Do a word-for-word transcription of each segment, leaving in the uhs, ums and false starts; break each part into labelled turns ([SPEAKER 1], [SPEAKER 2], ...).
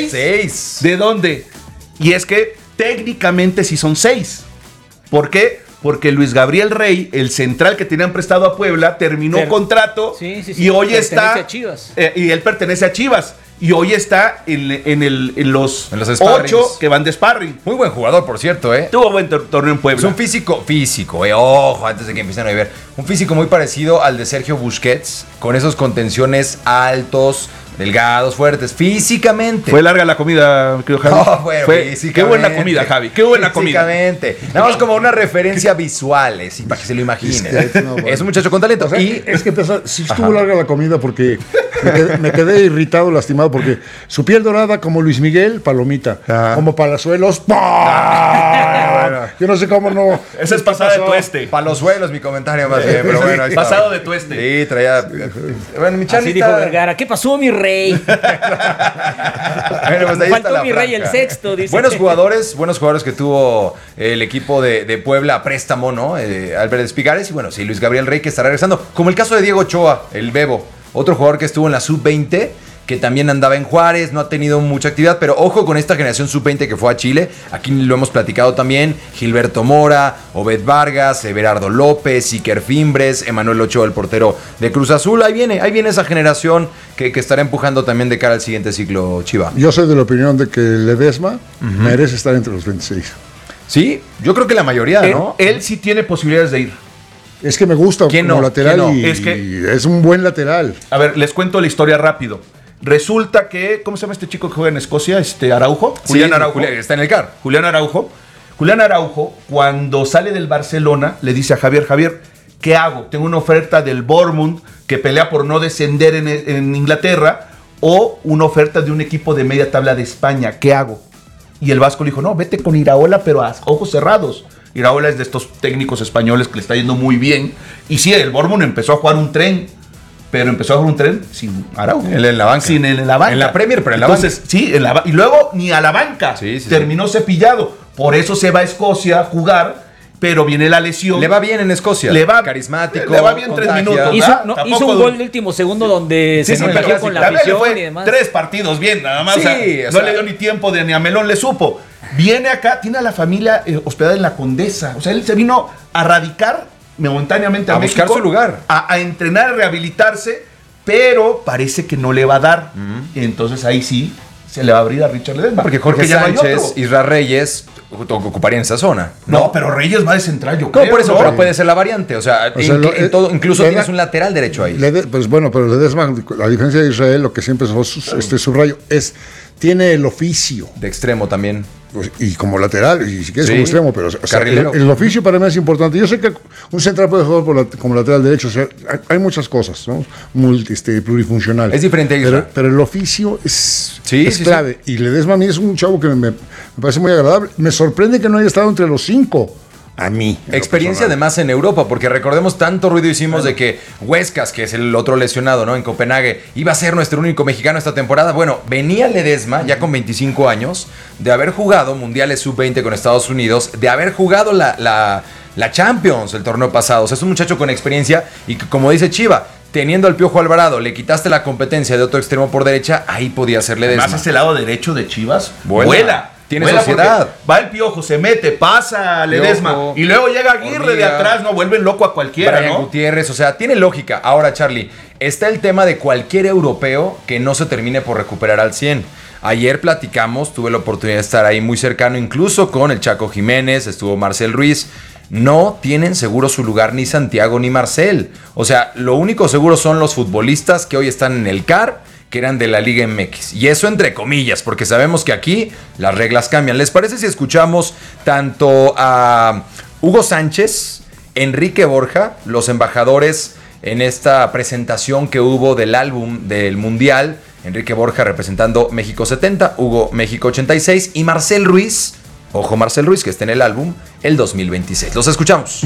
[SPEAKER 1] ¿Seis?
[SPEAKER 2] Seis.
[SPEAKER 1] ¿De dónde? Y es que técnicamente sí son seis. ¿Por qué? Porque Luis Gabriel Rey, el central que tenían prestado a Puebla, terminó
[SPEAKER 3] Pero,
[SPEAKER 1] contrato
[SPEAKER 3] sí, sí, sí,
[SPEAKER 1] y hoy
[SPEAKER 3] pertenece
[SPEAKER 1] está...
[SPEAKER 3] a Chivas.
[SPEAKER 1] Eh, y él pertenece a Chivas. Y hoy está en, en, el, en los,
[SPEAKER 2] En los sparrings.
[SPEAKER 1] ocho que van de sparring.
[SPEAKER 2] Muy buen jugador, por cierto, ¿eh?
[SPEAKER 1] Tuvo buen tor- torneo en Puebla.
[SPEAKER 2] Es un físico, físico, eh, ojo, antes de que empiecen a ver. Un físico muy parecido al de Sergio Busquets, con esos contenciones altos, delgados, fuertes, físicamente.
[SPEAKER 1] Fue larga la comida, mi querido Javi.
[SPEAKER 2] Oh, bueno,
[SPEAKER 1] Fue,
[SPEAKER 2] físicamente.
[SPEAKER 1] qué buena comida, Javi. Qué buena comida.
[SPEAKER 2] Físicamente. Nada más como una referencia visual, eh, sí, para que se lo imaginen.
[SPEAKER 4] Es que, no, bueno.
[SPEAKER 2] Es un muchacho con talento.
[SPEAKER 4] O sea,
[SPEAKER 2] y
[SPEAKER 4] es que empezó, sí estuvo larga la comida porque me quedé, me quedé irritado, lastimado, porque su piel dorada como Luis Miguel, palomita.
[SPEAKER 2] Ah.
[SPEAKER 4] Como Palazuelos, ¡pah! Yo no sé cómo no.
[SPEAKER 1] Esa es pasada de tueste.
[SPEAKER 2] Palosuelos, mi comentario más bien, pero bueno. Ahí está.
[SPEAKER 1] Pasado de tueste.
[SPEAKER 2] Sí, traía. Bueno, mi Charlie
[SPEAKER 3] Así dijo
[SPEAKER 2] está-
[SPEAKER 3] Vergara. ¿Qué pasó, mi rey?
[SPEAKER 2] Bueno, pues ahí
[SPEAKER 3] Faltó
[SPEAKER 2] está la
[SPEAKER 3] mi rey
[SPEAKER 2] franja.
[SPEAKER 3] el sexto, dice.
[SPEAKER 2] Buenos jugadores, buenos jugadores que tuvo el equipo de, de Puebla a préstamo, ¿no? Eh, Albert Espigares y bueno, sí, Luis Gabriel Rey que estará regresando. Como el caso de Diego Ochoa, el Bebo, otro jugador que estuvo en la sub veinte, que también andaba en Juárez, no ha tenido mucha actividad, pero ojo con esta generación sub veinte que fue a Chile. Aquí lo hemos platicado también. Gilberto Mora, Obed Vargas, Everardo López, Iker Fimbres, Emanuel Ochoa, el portero de Cruz Azul. Ahí viene, ahí viene esa generación que, que estará empujando también de cara al siguiente ciclo, Chiva.
[SPEAKER 4] Yo soy de la opinión de que Ledesma merece estar entre los veintiséis.
[SPEAKER 2] Sí, yo creo que la mayoría,
[SPEAKER 1] Él,
[SPEAKER 2] ¿no?
[SPEAKER 1] él sí tiene posibilidades de ir.
[SPEAKER 4] Es que me gusta
[SPEAKER 2] ¿Quién
[SPEAKER 4] como
[SPEAKER 2] no?
[SPEAKER 4] lateral
[SPEAKER 2] ¿Quién no?
[SPEAKER 4] y
[SPEAKER 1] Es que-
[SPEAKER 4] y es un buen lateral.
[SPEAKER 1] A ver, les cuento la historia rápido. Resulta que, ¿cómo se llama este chico que juega en Escocia? Este Araujo. Julián
[SPEAKER 2] Sí,
[SPEAKER 1] Araujo.
[SPEAKER 2] Julián, está en el C A R.
[SPEAKER 1] Julián Araujo. Julián Araujo, cuando sale del Barcelona, le dice a Javier, Javier, ¿qué hago? Tengo una oferta del Bournemouth que pelea por no descender en, en Inglaterra o una oferta de un equipo de media tabla de España. ¿Qué hago? Y el Vasco le dijo, no, vete con Iraola, pero a ojos cerrados. Iraola es de estos técnicos españoles que le está yendo muy bien. Y sí, el Bournemouth empezó a jugar un tren. Pero empezó a jugar un tren sin Araujo.
[SPEAKER 2] Él en la banca.
[SPEAKER 1] Sin él en la banca.
[SPEAKER 2] En la Premier, pero en la
[SPEAKER 1] Entonces, sí, en la ba- y luego ni a la banca.
[SPEAKER 2] Sí, sí,
[SPEAKER 1] Terminó cepillado. Por eso se va a Escocia a jugar, pero viene la lesión.
[SPEAKER 2] Le va bien en Escocia.
[SPEAKER 1] Le va-
[SPEAKER 2] Carismático.
[SPEAKER 1] le va bien tres
[SPEAKER 2] contagia.
[SPEAKER 1] minutos.
[SPEAKER 3] Hizo,
[SPEAKER 1] ¿verdad?
[SPEAKER 3] no,
[SPEAKER 1] Tampoco
[SPEAKER 3] hizo un
[SPEAKER 1] du-
[SPEAKER 3] gol de último segundo donde
[SPEAKER 1] Sí,
[SPEAKER 3] se
[SPEAKER 1] sí,
[SPEAKER 3] contagió
[SPEAKER 1] pero
[SPEAKER 3] con la
[SPEAKER 1] Gabriel le
[SPEAKER 3] afición
[SPEAKER 1] fue
[SPEAKER 3] y demás.
[SPEAKER 1] tres partidos bien, nada más.
[SPEAKER 2] Sí,
[SPEAKER 1] o sea,
[SPEAKER 2] o
[SPEAKER 1] no
[SPEAKER 2] sea-
[SPEAKER 1] le dio ni tiempo de ni a Melón le supo. Viene acá, tiene a la familia eh, hospedada en la Condesa. O sea, él se vino a radicar momentáneamente a,
[SPEAKER 2] A buscar
[SPEAKER 1] México,
[SPEAKER 2] su lugar.
[SPEAKER 1] A, a entrenar, a rehabilitarse, pero parece que no le va a dar. Entonces ahí sí se le va a abrir a Richard Ledesma.
[SPEAKER 2] Porque Jorge
[SPEAKER 1] ya no hay
[SPEAKER 2] Sánchez,
[SPEAKER 1] otro.
[SPEAKER 2] Isra Reyes ocuparían esa zona.
[SPEAKER 1] No, pero Reyes va de central, yo
[SPEAKER 2] No,
[SPEAKER 1] creo.
[SPEAKER 2] por eso,
[SPEAKER 1] ¿no?
[SPEAKER 2] pero puede ser la variante. O sea,
[SPEAKER 4] O sea,
[SPEAKER 2] en-
[SPEAKER 4] lo-
[SPEAKER 2] en todo- incluso
[SPEAKER 4] Leda-
[SPEAKER 2] tienes un lateral derecho ahí.
[SPEAKER 4] Lede- pues bueno, pero Ledesma, la diferencia de Israel, lo que siempre sus- este subrayo, es tiene el oficio.
[SPEAKER 2] De extremo también.
[SPEAKER 4] Pues, y como lateral, y si quieres
[SPEAKER 2] Sí,
[SPEAKER 4] como extremo, pero o sea, el,
[SPEAKER 2] carrilero.
[SPEAKER 4] el oficio para mí es importante. Yo sé que un central puede jugar por la- como lateral derecho, o sea, hay, hay muchas cosas, ¿no? Multi, este, plurifuncional.
[SPEAKER 2] Es diferente a Isra.
[SPEAKER 4] pero, pero el oficio es,
[SPEAKER 2] Sí,
[SPEAKER 4] es
[SPEAKER 2] sí,
[SPEAKER 4] clave. Y Ledesma a mí es un chavo que me, me parece muy agradable. Me sorprende que no haya estado entre los cinco. A mí. en lo
[SPEAKER 2] Experiencia
[SPEAKER 4] personal.
[SPEAKER 2] además en Europa, porque recordemos tanto ruido hicimos de que Huescas, que es el otro lesionado, ¿no? En Copenhague, iba a ser nuestro único mexicano esta temporada. Bueno, venía Ledesma, ya con veinticinco años, de haber jugado Mundiales sub veinte con Estados Unidos, de haber jugado la, la, la Champions el torneo pasado. O sea, es un muchacho con experiencia y que, como dice Chiva, teniendo al Piojo Alvarado, le quitaste la competencia de otro extremo por derecha, ahí podía ser Ledesma.
[SPEAKER 1] Además, ese lado derecho de Chivas
[SPEAKER 2] Vuela.
[SPEAKER 1] vuela.
[SPEAKER 2] Tiene
[SPEAKER 1] Vuela
[SPEAKER 2] sociedad.
[SPEAKER 1] porque Va el Piojo, se mete, pasa a Ledesma.
[SPEAKER 2] Piojo,
[SPEAKER 1] Y luego llega Aguirre de
[SPEAKER 2] Ortiga,
[SPEAKER 1] atrás, ¿no? Vuelven loco a cualquiera,
[SPEAKER 2] Brian
[SPEAKER 1] ¿no?
[SPEAKER 2] Gutiérrez, o sea, tiene lógica. Ahora, Charlie, está el tema de cualquier europeo que no se termine por recuperar al cien. Ayer platicamos, tuve la oportunidad de estar ahí muy cercano, incluso con el Chaco Jiménez, estuvo Marcel Ruiz. No tienen seguro su lugar ni Santiago ni Marcel. O sea, lo único seguro son los futbolistas que hoy están en el C A R, que eran de la Liga M X. Y eso entre comillas, porque sabemos que aquí las reglas cambian. ¿Les parece si escuchamos tanto a Hugo Sánchez, Enrique Borja, los embajadores en esta presentación que hubo del álbum del Mundial? Enrique Borja representando México setenta, Hugo México ochenta y seis y Marcel Ruiz, ojo Marcel Ruiz, que está en el álbum el dos mil veintiséis. Los escuchamos.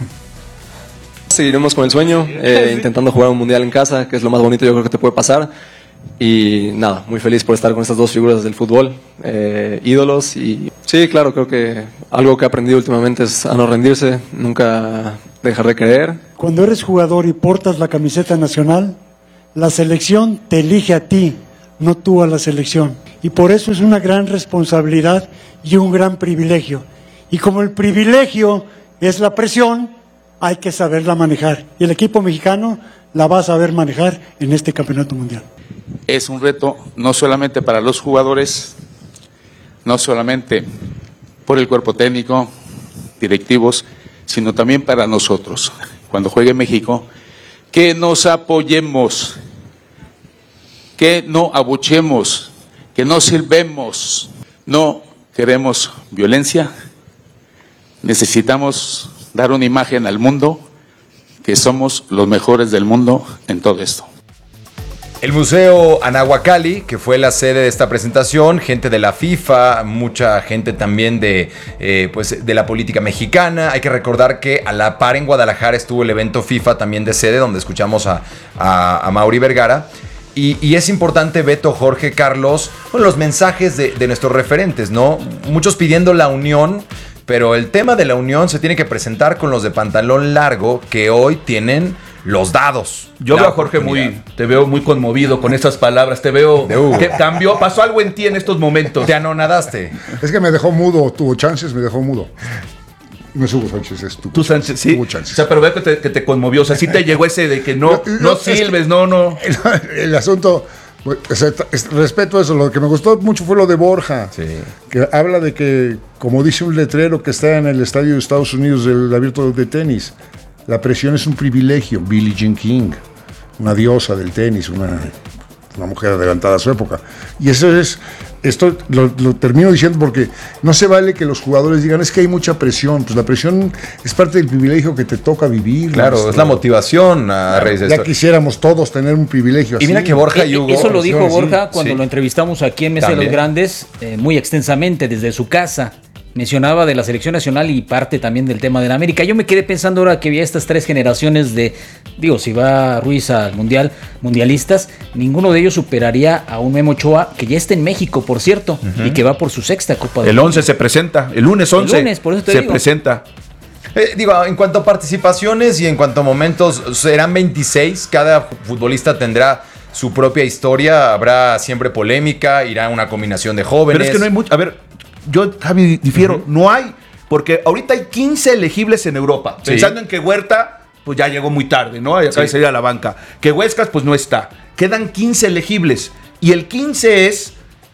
[SPEAKER 5] Seguiremos con el sueño, eh, intentando jugar un mundial en casa, que es lo más bonito yo creo que te puede pasar. Y nada, muy feliz por estar con estas dos figuras del fútbol, eh, ídolos. Y sí, claro, creo que algo que he aprendido últimamente es a no rendirse, nunca dejar de creer.
[SPEAKER 6] Cuando eres jugador y portas la camiseta nacional, la selección te elige a ti no tú a la selección. Y por eso es una gran responsabilidad y un gran privilegio. Y como el privilegio es la presión, hay que saberla manejar. Y el equipo mexicano la va a saber manejar en este campeonato mundial.
[SPEAKER 7] Es un reto no solamente para los jugadores, no solamente por el cuerpo técnico, directivos, sino también para nosotros. Cuando juegue México, que nos apoyemos, que no abuchemos, que no silbemos. No queremos violencia, necesitamos dar una imagen al mundo que somos los mejores del mundo en todo esto.
[SPEAKER 2] El Museo Anahuacalli, que fue la sede de esta presentación, gente de la FIFA, mucha gente también de, eh, pues, de la política mexicana. Hay que recordar que a la par en Guadalajara estuvo el evento FIFA también de sede, donde escuchamos a, a, a Mauri Vergara. Y, y es importante, Beto, Jorge, Carlos, bueno, los mensajes de, de nuestros referentes, ¿no? Muchos pidiendo la unión, pero el tema de la unión se tiene que presentar con los de pantalón largo que hoy tienen los dados.
[SPEAKER 1] Yo veo a Jorge muy, te veo muy conmovido con estas palabras, te veo que cambió, pasó algo en ti en estos momentos.
[SPEAKER 2] Te anonadaste.
[SPEAKER 4] Es que me dejó mudo, tuvo chances, me dejó mudo. No es Hugo Sánchez, es tú.
[SPEAKER 1] Tú Sánchez, sí.
[SPEAKER 4] Hugo Sánchez.
[SPEAKER 1] O sea, pero veo que te, que te conmovió, o sea, sí te llegó ese de que no, no, no silbes, no, no.
[SPEAKER 4] El, el asunto, pues, es, respeto a eso, lo que me gustó mucho fue lo de Borja,
[SPEAKER 2] sí.
[SPEAKER 4] Que habla de que, como dice un letrero que está en el estadio de Estados Unidos del Abierto de Tenis, la presión es un privilegio. Billie Jean King, una diosa del tenis, una, una mujer adelantada a su época. Y eso es, esto lo, lo termino diciendo porque no se vale que los jugadores digan, es que hay mucha presión. Pues la presión es parte del privilegio que te toca vivir.
[SPEAKER 2] Claro,
[SPEAKER 4] nuestro,
[SPEAKER 2] es la motivación a
[SPEAKER 4] claro,
[SPEAKER 2] raíz de
[SPEAKER 4] ya
[SPEAKER 2] esto.
[SPEAKER 4] quisiéramos todos tener un privilegio así.
[SPEAKER 2] Y mira que Borja y Hugo...
[SPEAKER 3] Eso lo dijo Borja
[SPEAKER 2] sí,
[SPEAKER 3] cuando
[SPEAKER 2] sí.
[SPEAKER 3] lo entrevistamos aquí en Mesa de los Grandes, eh, muy extensamente, desde su casa. Mencionaba de la selección nacional y parte también del tema de la América. Yo me quedé pensando ahora que vi estas tres generaciones de, digo, si va Ruiz al Mundial, mundialistas, ninguno de ellos superaría a un Memo Ochoa, que ya está en México, por cierto, uh-huh. y que va por su sexta Copa del
[SPEAKER 1] El once se presenta, el lunes once
[SPEAKER 3] el lunes, por eso te
[SPEAKER 1] se
[SPEAKER 3] digo.
[SPEAKER 1] presenta.
[SPEAKER 2] Eh, digo, en cuanto a participaciones y en cuanto a momentos, serán veintiséis, cada futbolista tendrá su propia historia, habrá siempre polémica, irá una combinación de jóvenes.
[SPEAKER 1] Pero es que no hay mucho, a ver... Yo, Javi, difiero. Uh-huh. No hay, porque ahorita hay quince elegibles en Europa. Sí. Pensando en que Huerta, pues ya llegó muy tarde, ¿no? Acaba sí. de salir a la banca. Que Huescas, pues no está. Quedan quince elegibles. Y el quince es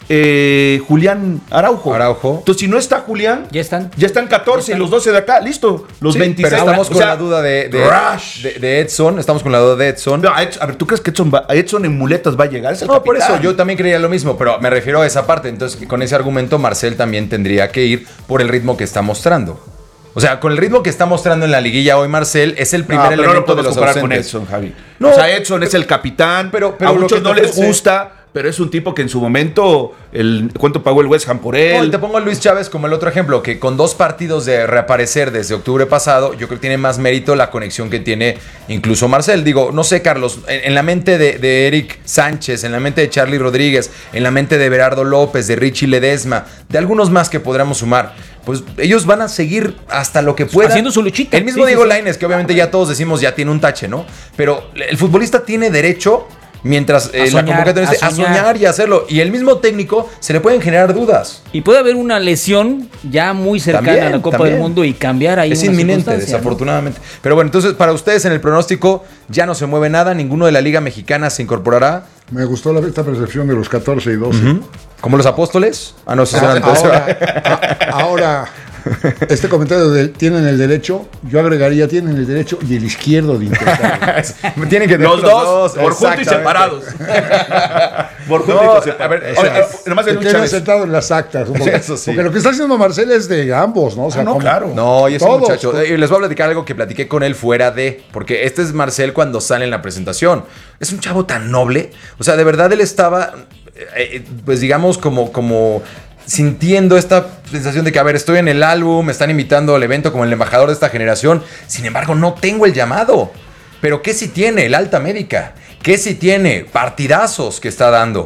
[SPEAKER 1] eh, Julián Araujo.
[SPEAKER 2] Araujo.
[SPEAKER 1] Entonces, si no está Julián,
[SPEAKER 3] ya están.
[SPEAKER 1] Ya están catorce ya están. Y los doce de acá, listo. Los sí, veintiséis.
[SPEAKER 2] Pero estamos
[SPEAKER 1] o
[SPEAKER 2] con
[SPEAKER 1] sea,
[SPEAKER 2] la duda de, de, de, de Edson. Estamos con la duda de Edson.
[SPEAKER 1] No, a, Edson, a ver, ¿tú crees que Edson, va, Edson en muletas va a llegar? Es el
[SPEAKER 2] no,
[SPEAKER 1] capitán.
[SPEAKER 2] por eso yo también creía lo mismo, pero me refiero a esa parte. Entonces, con ese argumento, Marcel también tendría que ir por el ritmo que está mostrando. O sea, con el ritmo que está mostrando en la liguilla hoy Marcel, es el primer no, elemento no de los ausentes.
[SPEAKER 1] Con Edson, Javi. No, o sea, Edson es el capitán, pero, pero a muchos no les gusta. Pero es un tipo que en su momento, el ¿cuánto pagó el West Ham por él?
[SPEAKER 2] No, y te pongo a Luis Chávez como el otro ejemplo, que con dos partidos de reaparecer desde octubre pasado, yo creo que tiene más mérito la conexión que tiene incluso Marcel. Digo, no sé, Carlos, en, en la mente de, de Eric Sánchez, en la mente de Charlie Rodríguez, en la mente de Berardo López, de Richie Ledesma, de algunos más que podríamos sumar, pues ellos van a seguir hasta lo que puedan.
[SPEAKER 3] Haciendo su luchita.
[SPEAKER 2] El mismo sí, Diego sí, Lainez, que obviamente ya todos decimos ya tiene un tache, ¿no? Pero el futbolista tiene derecho... Mientras eh,
[SPEAKER 3] soñar,
[SPEAKER 2] la convocatoria esté a, a soñar y hacerlo. Y el mismo técnico se le pueden generar dudas.
[SPEAKER 3] Y puede haber una lesión ya muy cercana también, a la Copa también. del Mundo y cambiar ahí.
[SPEAKER 2] Es
[SPEAKER 3] una
[SPEAKER 2] inminente, desafortunadamente. ¿No? Pero bueno, entonces para ustedes en el pronóstico ya no se mueve nada. Ninguno de la Liga Mexicana se incorporará.
[SPEAKER 4] Me gustó la, esta percepción de los catorce y doce.
[SPEAKER 2] Uh-huh. ¿Como los apóstoles? Ah, no, se
[SPEAKER 4] ah, ahora, a, ahora, este comentario de tienen el derecho, yo agregaría tienen el derecho y el izquierdo de intentar.
[SPEAKER 2] Tienen que
[SPEAKER 1] los, los dos, por juntos y separados. Por juntos
[SPEAKER 2] no,
[SPEAKER 1] y separados.
[SPEAKER 4] A ver, o sea, nomás el queda sentado en las actas. Porque, Eso sí. Porque lo que está haciendo Marcel es de ambos, ¿no? O sea,
[SPEAKER 2] ah, no,
[SPEAKER 4] como,
[SPEAKER 2] claro. No, y ese
[SPEAKER 4] todos,
[SPEAKER 2] muchacho.
[SPEAKER 4] todos.
[SPEAKER 2] Eh, les voy a platicar algo que platiqué con él fuera de. Porque este es Marcel cuando sale en la presentación. Es un chavo tan noble. O sea, de verdad él estaba, eh, pues digamos, como, como sintiendo esta sensación de que, a ver, estoy en el álbum, me están invitando al evento como el embajador de esta generación. Sin embargo, no tengo el llamado. Pero ¿qué sí tiene? El alta médica. ¿Qué sí tiene? Partidazos que está dando.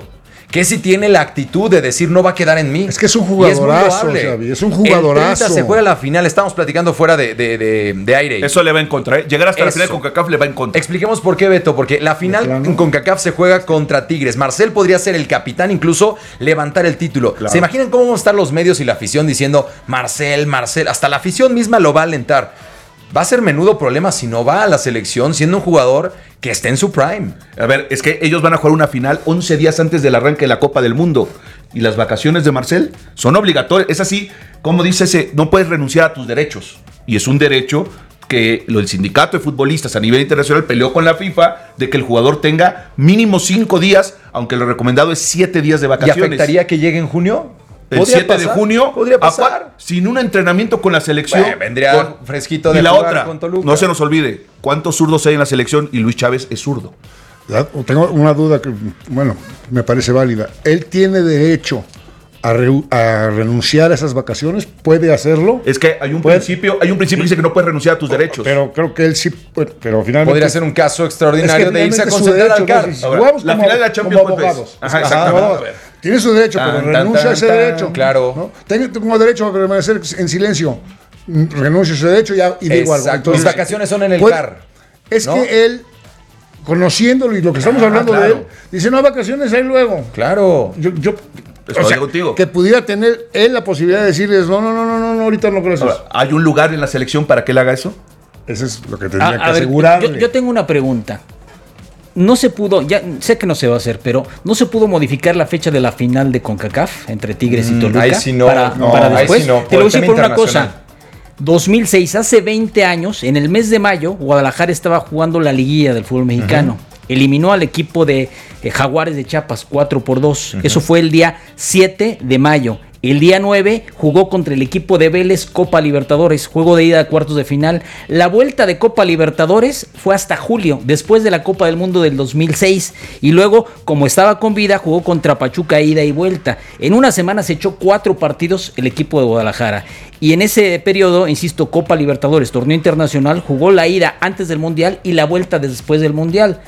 [SPEAKER 2] que si tiene la actitud de decir no va a quedar en mí.
[SPEAKER 4] Es que es un jugadorazo, Xavi, es un jugadorazo.
[SPEAKER 2] El treinta se juega la final, estamos platicando fuera de, de, de, de aire.
[SPEAKER 1] Eso le va en contra, ¿eh? Llegar hasta
[SPEAKER 2] Eso.
[SPEAKER 1] la final con CONCACAF le va en contra.
[SPEAKER 2] Expliquemos por qué, Beto, porque la final con CONCACAF se juega contra Tigres. Marcel podría ser el capitán, incluso levantar el título.
[SPEAKER 1] Claro.
[SPEAKER 2] ¿Se imaginan cómo van a estar los medios y la afición diciendo Marcel, Marcel? Hasta la afición misma lo va a alentar. Va a ser menudo problema si no va a la selección siendo un jugador que esté en su prime.
[SPEAKER 1] A ver, es que ellos van a jugar una final once días antes del arranque de la Copa del Mundo. Y las vacaciones de Marcel son obligatorias. Es así, como dice ese, no puedes renunciar a tus derechos. Y es un derecho que el sindicato de futbolistas a nivel internacional peleó con la FIFA de que el jugador tenga mínimo cinco días, aunque lo recomendado es siete días de
[SPEAKER 2] ¿Y
[SPEAKER 1] vacaciones.
[SPEAKER 2] afectaría que llegue en junio?
[SPEAKER 1] El siete de junio,
[SPEAKER 2] podría
[SPEAKER 1] a
[SPEAKER 2] pasar.
[SPEAKER 1] cua- sin un entrenamiento con la selección.
[SPEAKER 2] Bueno, vendría
[SPEAKER 1] con-
[SPEAKER 2] fresquito de
[SPEAKER 1] Y la
[SPEAKER 2] jugar
[SPEAKER 1] otra,
[SPEAKER 2] con Toluca.
[SPEAKER 1] no se nos olvide, ¿cuántos zurdos hay en la selección? Y Luis Chávez es zurdo.
[SPEAKER 4] La- Tengo una duda que, bueno, me parece válida. ¿Él tiene derecho a, re- a renunciar a esas vacaciones? ¿Puede hacerlo?
[SPEAKER 1] Es que hay un
[SPEAKER 4] Puede-
[SPEAKER 1] principio, hay un principio que dice que no puedes renunciar a tus derechos.
[SPEAKER 4] Pero creo que él sí puede, pero finalmente...
[SPEAKER 2] Podría ser un caso extraordinario
[SPEAKER 4] Es que
[SPEAKER 2] de irse a
[SPEAKER 4] finalmente es su
[SPEAKER 2] concentrar al
[SPEAKER 4] derecho,
[SPEAKER 2] C A R.
[SPEAKER 4] ¿no? Si
[SPEAKER 1] Ahora,
[SPEAKER 4] jugamos
[SPEAKER 1] la
[SPEAKER 4] como-
[SPEAKER 1] final de la Champions,
[SPEAKER 4] como
[SPEAKER 1] ¿cuál es?
[SPEAKER 4] abogados.
[SPEAKER 1] Ajá,
[SPEAKER 4] Ah,
[SPEAKER 1] exactamente.
[SPEAKER 4] abogados.
[SPEAKER 1] A ver.
[SPEAKER 4] Tiene su derecho,
[SPEAKER 1] Tan,
[SPEAKER 4] pero
[SPEAKER 1] tan,
[SPEAKER 4] renuncia a ese
[SPEAKER 1] tan,
[SPEAKER 4] derecho.
[SPEAKER 2] claro.
[SPEAKER 4] ¿no? Tengo, tengo derecho a permanecer en silencio. Mm, Renuncio a ese derecho y, y digo algo.
[SPEAKER 2] Exacto. Mis vacaciones son en el
[SPEAKER 4] puede-
[SPEAKER 2] C A R.
[SPEAKER 4] Es
[SPEAKER 2] ¿no?
[SPEAKER 4] que él, conociéndolo y lo que estamos
[SPEAKER 1] Ah,
[SPEAKER 4] hablando
[SPEAKER 1] claro.
[SPEAKER 4] de él, dice, no, vacaciones ahí luego.
[SPEAKER 2] Claro.
[SPEAKER 4] Yo, yo
[SPEAKER 1] Estoy de contigo.
[SPEAKER 4] que pudiera tener él la posibilidad de decirles, no, no, no, no, no, no ahorita no creo eso.
[SPEAKER 1] Ahora, ¿hay un lugar en la selección para que él haga eso?
[SPEAKER 4] Eso es lo que tendría
[SPEAKER 3] A-
[SPEAKER 4] que
[SPEAKER 3] a ver,
[SPEAKER 4] asegurarle.
[SPEAKER 3] yo, yo tengo una pregunta. No se pudo, ya sé que no se va a hacer, pero no se pudo modificar la fecha de la final de CONCACAF entre Tigres y Toluca.
[SPEAKER 2] ahí sí no,
[SPEAKER 3] para,
[SPEAKER 2] no,
[SPEAKER 3] para
[SPEAKER 2] ahí
[SPEAKER 3] después.
[SPEAKER 2] sí no,
[SPEAKER 3] Te
[SPEAKER 2] por
[SPEAKER 3] lo voy a
[SPEAKER 2] el
[SPEAKER 3] decir
[SPEAKER 2] tema
[SPEAKER 3] por una
[SPEAKER 2] internacional.
[SPEAKER 3] cosa. dos mil seis, hace veinte años, en el mes de mayo, Guadalajara estaba jugando la liguilla del fútbol mexicano. Uh-huh. Eliminó al equipo de eh, Jaguares de Chiapas cuatro por dos. Uh-huh. Eso fue el día siete de mayo. El día nueve jugó contra el equipo de Vélez Copa Libertadores, juego de ida a cuartos de final. La vuelta de Copa Libertadores fue hasta julio, después de la Copa del Mundo del dos mil seis. Y luego, como estaba con vida, jugó contra Pachuca ida y vuelta. En una semana se echó cuatro partidos el equipo de Guadalajara. Y en ese periodo, insisto, Copa Libertadores, torneo internacional, jugó la ida antes del Mundial y la vuelta después del Mundial.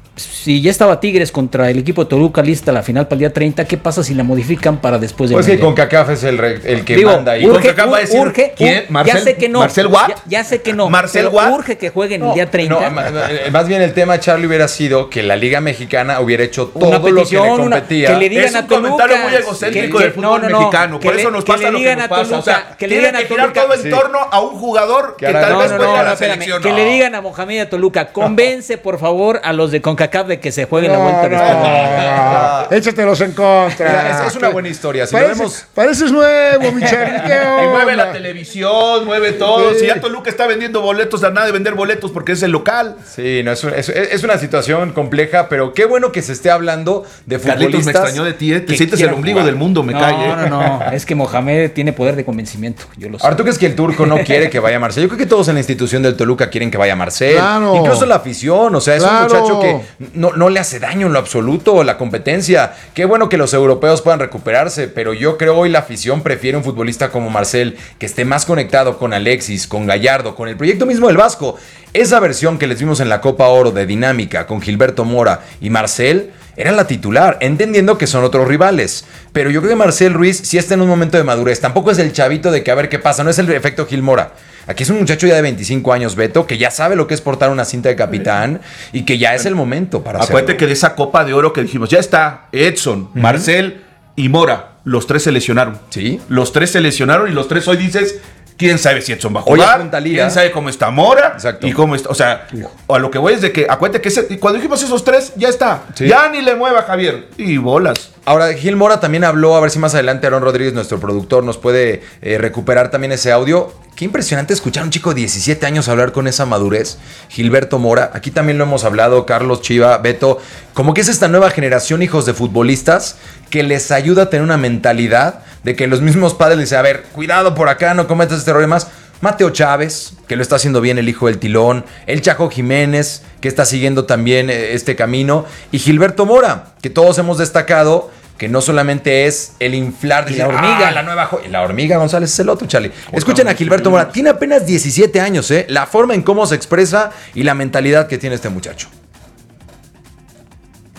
[SPEAKER 3] Si ya estaba Tigres contra el equipo de Toluca lista la final para el día treinta, ¿qué pasa si la modifican para después del
[SPEAKER 2] Pues que
[SPEAKER 3] Mundial?
[SPEAKER 2] CONCACAF es el, re- el que
[SPEAKER 3] Digo,
[SPEAKER 2] manda ahí.
[SPEAKER 3] urge,
[SPEAKER 1] CONCACAF va a decir,
[SPEAKER 3] urge,
[SPEAKER 1] ¿quién?
[SPEAKER 3] ur-
[SPEAKER 1] Marcel-
[SPEAKER 3] ya sé que no.
[SPEAKER 1] ¿Marcel Watt?
[SPEAKER 3] Ya, ya sé que no.
[SPEAKER 1] ¿Marcel
[SPEAKER 3] pero
[SPEAKER 1] Watt?
[SPEAKER 3] urge que jueguen el
[SPEAKER 2] No,
[SPEAKER 3] día treinta.
[SPEAKER 2] no, ma- eh, más bien el tema, Charlie, hubiera sido que la Liga Mexicana hubiera hecho todo
[SPEAKER 3] Una
[SPEAKER 2] lo que
[SPEAKER 3] petición,
[SPEAKER 2] le
[SPEAKER 3] una-
[SPEAKER 2] competía.
[SPEAKER 3] que le digan
[SPEAKER 1] Es
[SPEAKER 3] a
[SPEAKER 1] un comentario
[SPEAKER 3] Toluca,
[SPEAKER 1] muy egocéntrico
[SPEAKER 3] que-
[SPEAKER 1] del
[SPEAKER 3] que-
[SPEAKER 1] fútbol
[SPEAKER 3] no, no, no,
[SPEAKER 1] mexicano.
[SPEAKER 3] que
[SPEAKER 1] Por
[SPEAKER 3] le-
[SPEAKER 1] eso nos
[SPEAKER 3] que
[SPEAKER 1] pasa
[SPEAKER 3] le
[SPEAKER 1] lo que
[SPEAKER 3] digan
[SPEAKER 1] nos
[SPEAKER 3] a
[SPEAKER 1] pasa. O sea,
[SPEAKER 3] Toluca, que le
[SPEAKER 1] tiene
[SPEAKER 3] digan a
[SPEAKER 1] que girar
[SPEAKER 3] Toluca.
[SPEAKER 1] todo en
[SPEAKER 2] Sí.
[SPEAKER 1] torno a un jugador que,
[SPEAKER 2] Que ahora-
[SPEAKER 1] tal
[SPEAKER 2] no,
[SPEAKER 1] vez
[SPEAKER 2] no,
[SPEAKER 1] puede
[SPEAKER 2] no,
[SPEAKER 1] ir a
[SPEAKER 2] no,
[SPEAKER 1] la
[SPEAKER 3] espérame,
[SPEAKER 1] selección.
[SPEAKER 3] que
[SPEAKER 1] No.
[SPEAKER 3] le digan a Mohamed y a Toluca, convence por favor a los de CONCACAF de que se jueguen la
[SPEAKER 4] No,
[SPEAKER 3] vuelta
[SPEAKER 4] no,
[SPEAKER 3] después del Mundial.
[SPEAKER 4] no, échatelos en contra.
[SPEAKER 2] Mira, es, es una buena historia. Si lo
[SPEAKER 4] Parece-
[SPEAKER 2] vemos.
[SPEAKER 4] Pareces nuevo, mi Charlie. ¿Qué
[SPEAKER 1] Y mueve
[SPEAKER 4] onda?
[SPEAKER 1] la televisión, mueve todo.
[SPEAKER 4] Sí.
[SPEAKER 1] Si ya Toluca está vendiendo boletos, a nada de vender boletos porque es el local.
[SPEAKER 2] Sí, no, es, un- es- es una situación compleja, pero qué bueno que se esté hablando de futbolistas.
[SPEAKER 1] Carlitos, me extrañó de ti, ¿eh? Te
[SPEAKER 2] que
[SPEAKER 1] sientes el
[SPEAKER 2] quieran
[SPEAKER 1] ombligo
[SPEAKER 2] jugar.
[SPEAKER 1] del mundo, me
[SPEAKER 3] No,
[SPEAKER 1] cae. ¿eh?
[SPEAKER 3] no, no, es que Mohamed tiene poder de convencimiento, yo lo sé.
[SPEAKER 2] Ahora, ¿tú crees que el turco no quiere que vaya Marcel? Yo creo que todos en la institución del Toluca quieren que vaya Marcel.
[SPEAKER 4] Claro.
[SPEAKER 2] Incluso la afición, o sea, es
[SPEAKER 4] Claro.
[SPEAKER 2] un muchacho que no, no le hace daño en lo absoluto la competencia. Qué bueno que los europeos puedan recuperarse, pero yo creo hoy la afición prefiere un futbolista como Marcel, que esté más conectado con Alexis, con Gallardo, con el proyecto mismo del Vasco. Esa versión que les vimos en la Copa Oro de dinámica con Gilberto Mora y Marcel era la titular, entendiendo que son otros rivales. Pero yo creo que Marcel Ruiz sí está en un momento de madurez. Tampoco es el chavito de que a ver qué pasa, no es el efecto Gil Mora. Aquí es un muchacho ya de veinticinco años, Beto, que ya sabe lo que es portar una cinta de capitán y que ya es el momento para hacerlo.
[SPEAKER 1] Acuérdate que de esa Copa de Oro que dijimos, ya está Edson, Marcel y Mora. Los tres se lesionaron.
[SPEAKER 2] Sí.
[SPEAKER 1] Los tres se lesionaron y los tres hoy dices, ¿quién sabe si Edson va a
[SPEAKER 2] Hoy
[SPEAKER 1] jugar?
[SPEAKER 2] apunta Liga.
[SPEAKER 1] ¿Quién sabe cómo está Mora?
[SPEAKER 2] Exacto.
[SPEAKER 1] Y cómo está. O sea, a lo que voy es de que, acuérdate que ese- cuando dijimos esos tres, ya está.
[SPEAKER 2] Sí.
[SPEAKER 1] Ya ni le mueva Javier. Y bolas.
[SPEAKER 2] Ahora, Gil Mora también habló, a ver si más adelante Aaron Rodríguez, nuestro productor, nos puede eh, recuperar también ese audio. Qué impresionante escuchar a un chico de diecisiete años hablar con esa madurez. Gilberto Mora, aquí también lo hemos hablado, Carlos, Chiva, Beto, como que es esta nueva generación, hijos de futbolistas, que les ayuda a tener una mentalidad de que los mismos padres les dicen, a ver, cuidado por acá, no cometas este error y más. Mateo Chávez, que lo está haciendo bien el hijo del Tilón, el Chaco Jiménez, que está siguiendo también eh, este camino, y Gilberto Mora, que todos hemos destacado que no solamente es el inflar de
[SPEAKER 3] Y la hormiga.
[SPEAKER 2] "Ah, la nueva jo-". La hormiga González es el otro, Charlie. Escuchen a Gilberto Mora, tiene apenas diecisiete años, ¿eh? La forma en cómo se expresa y la mentalidad que tiene este muchacho.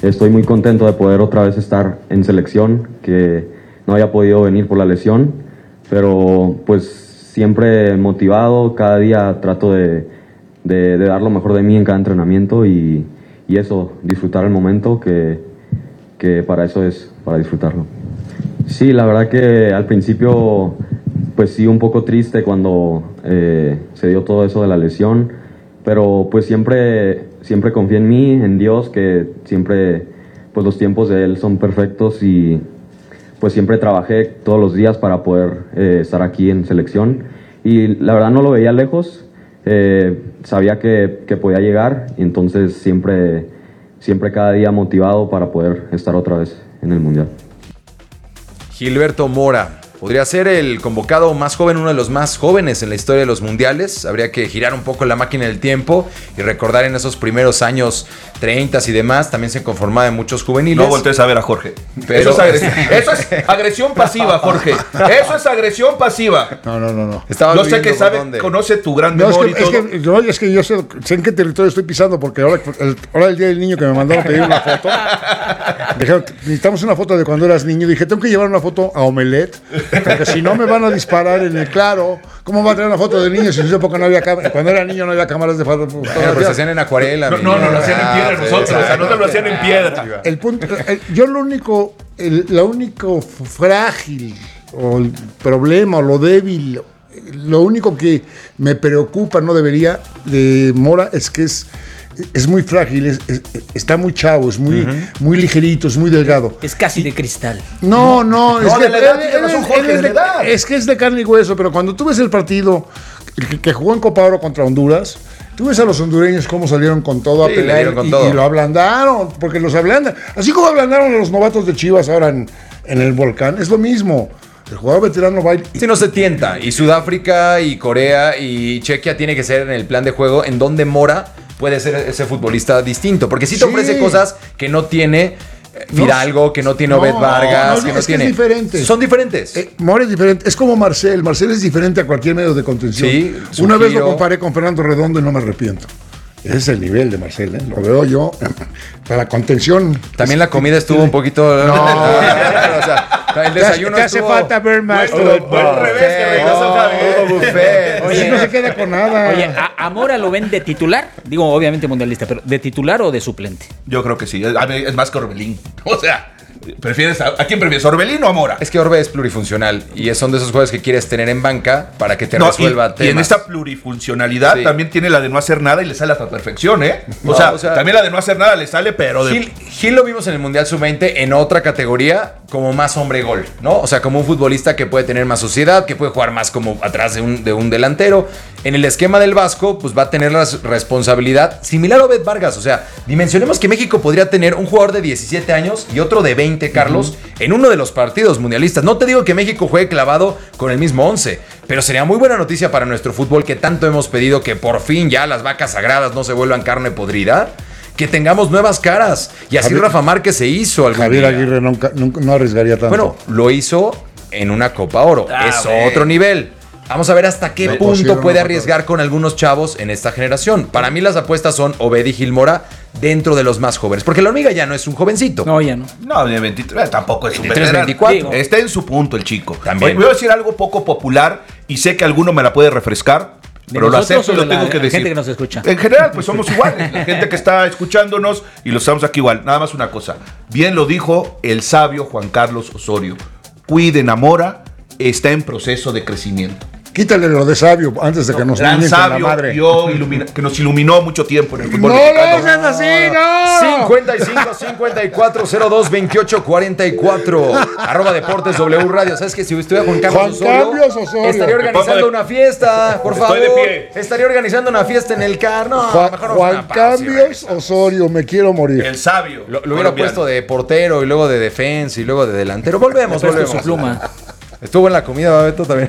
[SPEAKER 8] estoy muy contento de poder otra vez estar en selección, que no había podido venir por la lesión, pero pues siempre motivado, cada día trato de, de, de dar lo mejor de mí en cada entrenamiento y, y eso, disfrutar el momento, que, que para eso es, para disfrutarlo. Sí, la verdad que al principio pues sí un poco triste cuando eh, se dio todo eso de la lesión, pero pues siempre, siempre confié en mí, en Dios, que siempre pues los tiempos de Él son perfectos y pues siempre trabajé todos los días para poder eh, estar aquí en selección y la verdad no lo veía lejos, eh, sabía que, que podía llegar y entonces siempre, siempre cada día motivado para poder estar otra vez en el Mundial.
[SPEAKER 2] Gilberto Mora podría ser el convocado más joven, uno de los más jóvenes en la historia de los mundiales. Habría que girar un poco la máquina del tiempo y recordar en esos primeros años treinta y demás, también se conformaba de muchos juveniles.
[SPEAKER 1] No voltees a ver a Jorge.
[SPEAKER 2] Pero...
[SPEAKER 1] Eso, es agresión. Eso es agresión pasiva, Jorge. Eso es agresión pasiva.
[SPEAKER 4] No, no, no, no.
[SPEAKER 2] Estaba
[SPEAKER 1] Yo sé que sabe,
[SPEAKER 2] dónde.
[SPEAKER 1] conoce tu gran
[SPEAKER 4] No, es
[SPEAKER 1] memoria
[SPEAKER 4] que,
[SPEAKER 1] y
[SPEAKER 4] es
[SPEAKER 1] todo.
[SPEAKER 4] que, no, es que yo sé, sé en qué territorio estoy pisando, porque ahora el, ahora el día del niño que me mandaron a pedir una foto, dijeron, necesitamos una foto de cuando eras niño. Dije, tengo que llevar una foto a Omelet, porque si no me van a disparar en el claro. ¿Cómo va a tener una foto de niño si en su época no había cámaras? Cuando era niño no había cámaras de foto.
[SPEAKER 2] Bueno, pero se hacían en acuarela.
[SPEAKER 1] No, no, no, lo hacían en piedra nosotros. O sea, nosotros lo hacían en piedra.
[SPEAKER 4] El punto, el, yo lo único, el, lo único frágil, o el problema, o lo débil, lo único que me preocupa, no debería, de Mora, es que es, es muy frágil, es, es, está muy chavo, es muy, uh-huh. muy ligerito, es muy delgado.
[SPEAKER 3] Es casi de cristal.
[SPEAKER 4] No, no,
[SPEAKER 1] no
[SPEAKER 4] es,
[SPEAKER 1] de
[SPEAKER 4] que,
[SPEAKER 1] la edad,
[SPEAKER 4] es,
[SPEAKER 1] es, Jorge,
[SPEAKER 4] es,
[SPEAKER 1] de edad.
[SPEAKER 4] es que es de carne y hueso, pero cuando tú ves el partido que, que jugó en Copa Oro contra Honduras, tú ves a los hondureños cómo salieron con todo
[SPEAKER 2] sí,
[SPEAKER 4] a pelear
[SPEAKER 2] con
[SPEAKER 4] y,
[SPEAKER 2] todo.
[SPEAKER 4] y lo ablandaron, porque los ablandan. Así como ablandaron a los novatos de Chivas ahora en, en el Volcán, es lo mismo. El jugador veterano va a ir...
[SPEAKER 2] Si no se tienta, y Sudáfrica y Corea y Chequia tiene que ser en el plan de juego en donde Mora puede ser ese futbolista distinto, porque sí te sí. ofrece cosas que no tiene Fidalgo, no, que no tiene Obed no, Vargas, no, que no
[SPEAKER 4] es
[SPEAKER 2] tiene...
[SPEAKER 4] Que es diferente.
[SPEAKER 2] Son diferentes.
[SPEAKER 4] Eh, Mora es diferente. Es como Marcel. Marcel es diferente a cualquier medio de contención.
[SPEAKER 2] Sí,
[SPEAKER 4] Una vez lo comparé con Fernando Redondo y no me arrepiento. Ese es el nivel de Marcel, ¿eh? Lo veo yo para contención.
[SPEAKER 2] También la comida estuvo un poquito... No, o sea, el desayuno
[SPEAKER 4] te hace
[SPEAKER 2] estuvo...
[SPEAKER 4] falta ver más.
[SPEAKER 1] Fue al revés, que regresó Javier.
[SPEAKER 4] Oye, no se queda con nada.
[SPEAKER 3] Oye, ¿a, ¿a Mora lo ven de titular? Digo, obviamente mundialista, pero ¿de titular o de suplente?
[SPEAKER 1] Yo creo que sí. Es más que Orbelín. O sea... ¿Prefieres a, ¿A quién prefieres? ¿Orbelín o a Mora?
[SPEAKER 2] Es que Orbe es plurifuncional y son de esos jugadores que quieres tener en banca para que te no, resuelva
[SPEAKER 1] y,
[SPEAKER 2] temas.
[SPEAKER 1] Y en esta plurifuncionalidad sí. también tiene la de no hacer nada y le sale a la perfección, ¿eh? O, no, sea, o sea, también la de no hacer nada le sale, pero de...
[SPEAKER 2] Gil, Gil lo vimos en el Mundial sub veinte en otra categoría como más hombre-gol, ¿no? O sea, como un futbolista que puede tener más sociedad, que puede jugar más como atrás de un, de un delantero. En el esquema del Vasco, pues va a tener la responsabilidad similar a Obed Vargas. O sea, dimensionemos que México podría tener un jugador de diecisiete años y otro de veinte, Carlos, uh-huh. en uno de los partidos mundialistas. No te digo que México juegue clavado con el mismo once, pero sería muy buena noticia para nuestro fútbol que tanto hemos pedido que por fin ya las vacas sagradas no se vuelvan carne podrida. Que tengamos nuevas caras. Y así Javier, Rafa Márquez se hizo algún
[SPEAKER 4] Javier
[SPEAKER 2] día.
[SPEAKER 4] Aguirre nunca, nunca, no arriesgaría tanto.
[SPEAKER 2] Bueno, lo hizo en una Copa Oro. Ah, es wey. otro nivel. Vamos a ver hasta qué no, punto puede no arriesgar con algunos chavos en esta generación. Para mí las apuestas son Obed y Gil Mora dentro de los más jóvenes. Porque la hormiga ya no es un jovencito.
[SPEAKER 3] No, ya no.
[SPEAKER 1] No, de veintitrés tampoco es un
[SPEAKER 2] veterano. veinticuatro.
[SPEAKER 1] Está en su punto el chico.
[SPEAKER 2] También.
[SPEAKER 1] Hoy voy a decir algo poco popular y sé que alguno me la puede refrescar. Pero lo acepto y lo tengo que decir.
[SPEAKER 3] Gente que nos escucha.
[SPEAKER 1] En general, pues somos iguales. La gente que está escuchándonos y lo estamos aquí igual. Nada más una cosa. Bien lo dijo el sabio Juan Carlos Osorio. Cuiden a Mora, está en proceso de crecimiento.
[SPEAKER 4] Quítale lo de sabio antes de que nos
[SPEAKER 1] gran sabio, la madre. Yo ilumina, que nos iluminó mucho tiempo en el fútbol
[SPEAKER 4] no
[SPEAKER 1] mexicano.
[SPEAKER 4] No, no, así, no.
[SPEAKER 2] cincuenta y cinco, cincuenta y cuatro, cero dos, veintiocho, cuarenta y cuatro. Arroba Deportes W Radio. ¿Sabes que si estuviera Juan Carlos
[SPEAKER 4] Juan
[SPEAKER 2] Osorio,
[SPEAKER 4] Carlos Osorio
[SPEAKER 2] estaría organizando
[SPEAKER 1] de...
[SPEAKER 2] una fiesta? Por
[SPEAKER 1] Estoy
[SPEAKER 2] favor.
[SPEAKER 1] de pie.
[SPEAKER 2] Estaría organizando una fiesta en el car. No,
[SPEAKER 4] Juan,
[SPEAKER 2] mejor
[SPEAKER 4] Juan Carlos Osorio, me quiero morir.
[SPEAKER 1] El sabio.
[SPEAKER 2] Lo, lo hubiera puesto de portero y luego de defensa y luego de delantero. Volvemos, volvemos.
[SPEAKER 3] Su pluma.
[SPEAKER 2] Estuvo en la comida, Babeto, también.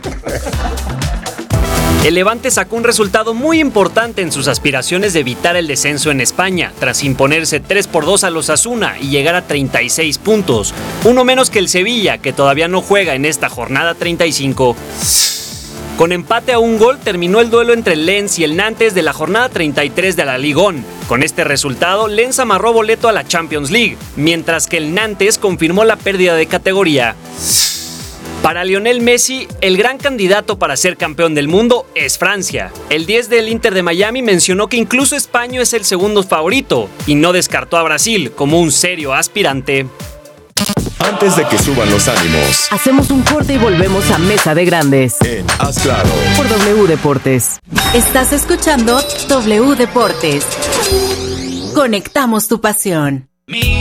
[SPEAKER 9] El Levante sacó un resultado muy importante en sus aspiraciones de evitar el descenso en España, tras imponerse tres por dos a los Osasuna y llegar a treinta y seis puntos, uno menos que el Sevilla, que todavía no juega en esta jornada treinta y cinco. Con empate a un gol terminó el duelo entre el Lens y el Nantes de la jornada treinta y tres de la Ligue uno. Con este resultado, Lens amarró boleto a la Champions League, mientras que el Nantes confirmó la pérdida de categoría. Para Lionel Messi, el gran candidato para ser campeón del mundo es Francia. El diez del Inter de Miami mencionó que incluso España es el segundo favorito y no descartó a Brasil como un serio aspirante.
[SPEAKER 10] Antes de que suban los ánimos,
[SPEAKER 11] hacemos un corte y volvemos a Mesa de Grandes
[SPEAKER 10] en Haz Claro
[SPEAKER 11] por W Deportes. Estás escuchando W Deportes. Conectamos tu pasión.